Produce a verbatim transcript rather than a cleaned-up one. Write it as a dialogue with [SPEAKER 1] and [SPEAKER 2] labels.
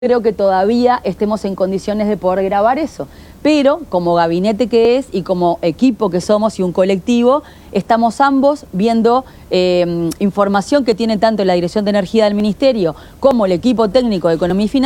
[SPEAKER 1] Creo que todavía estemos en condiciones de poder grabar eso. Pero como gabinete que es y como equipo que somos y un colectivo, estamos ambos viendo eh, información que tiene tanto la Dirección de Energía del Ministerio como el equipo técnico de Economía y Finanzas.